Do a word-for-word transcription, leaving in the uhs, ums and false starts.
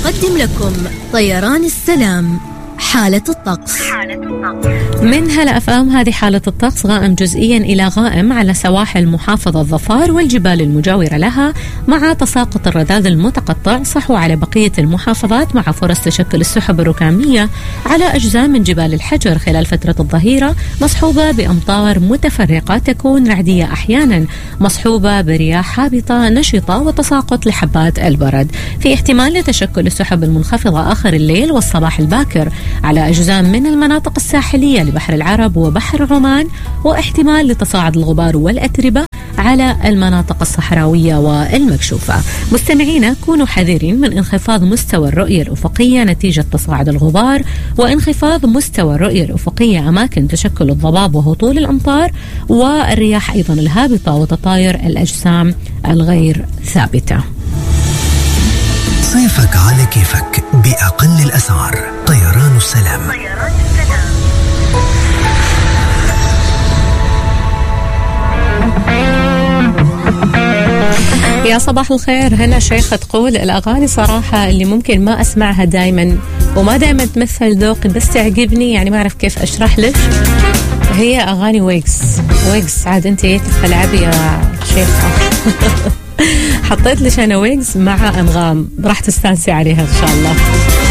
تقدم لكم طيران السلام حالة الطقس. من هلا أف أم هذه حالة الطقس، غائم جزئيا إلى غائم على سواحل محافظة ظفار والجبال المجاورة لها، مع تساقط الرذاذ المتقطع صحو على بقية المحافظات، مع فرص تشكل السحب الركامية على أجزاء من جبال الحجر خلال فترة الظهيرة، مصحوبة بأمطار متفرقة تكون رعدية أحيانا، مصحوبة برياح هابطة نشطة وتساقط لحبات البرد. في احتمال لتشكل السحب المنخفضة آخر الليل والصباح الباكر على أجزاء من المناطق الساحلية لبحر العرب وبحر عمان، واحتمال لتصاعد الغبار والأتربة على المناطق الصحراوية والمكشوفة. مستمعينا، كونوا حذرين من انخفاض مستوى الرؤية الأفقية نتيجة تصاعد الغبار، وانخفاض مستوى الرؤية الأفقية أماكن تشكل الضباب وهطول الأمطار، والرياح أيضا الهابطة وتطاير الأجسام الغير ثابتة. صيفك على كيفك بأقل الأسعار. طيران السلام. يا صباح الخير. هنا شيخة تقول الأغاني صراحة اللي ممكن ما أسمعها دايما وما دايما تمثل ذوقي بس تعجبني، يعني ما أعرف كيف أشرح لك، هي أغاني ويجز. ويجز عاد أنت تلعبي يا شيخة. حطيت لش أنا ويجز مع أنغام، راح تستانسي عليها إن شاء الله.